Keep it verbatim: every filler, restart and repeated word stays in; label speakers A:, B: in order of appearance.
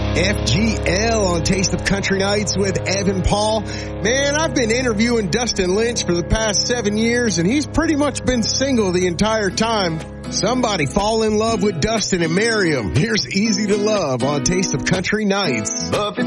A: F G L on Taste of Country Nights with Evan Paul. Man, I've been interviewing Dustin Lynch for the past seven years, and he's pretty much been single the entire time. Somebody fall in love with Dustin and marry him. Here's Easy to Love on Taste of Country Nights.
B: Buffett